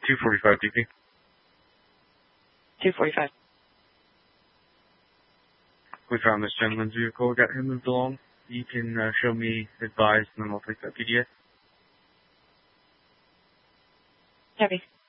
245 DP. 245. We found this gentleman's vehicle, got him moved along. You can show me advised, and then I'll take that PDA. Copy.